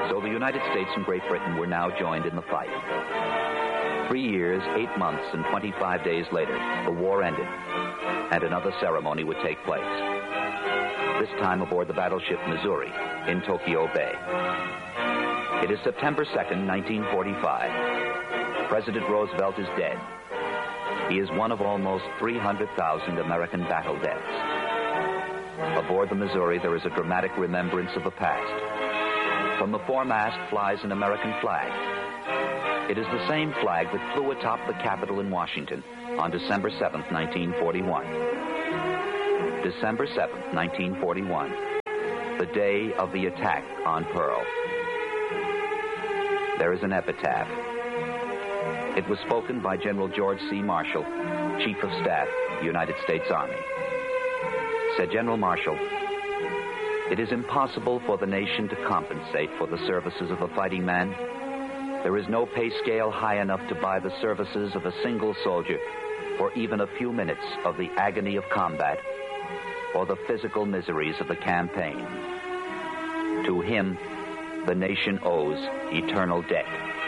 So the United States and Great Britain were now joined in the fight. 3 years, 8 months, and 25 days later, the war ended, and another ceremony would take place. This time aboard the battleship Missouri in Tokyo Bay. It is September 2nd, 1945. President Roosevelt is dead. He is one of almost 300,000 American battle deaths. Aboard the Missouri, there is a dramatic remembrance of the past. From the foremast flies an American flag. It is the same flag that flew atop the Capitol in Washington on December 7th, 1941. December 7th, 1941, the day of the attack on Pearl. There is an epitaph. It was spoken by General George C. Marshall, Chief of Staff, United States Army. Said General Marshall, "It is impossible for the nation to compensate for the services of a fighting man. There is no pay scale high enough to buy the services of a single soldier for even a few minutes of the agony of combat or the physical miseries of the campaign. To him, the nation owes eternal debt."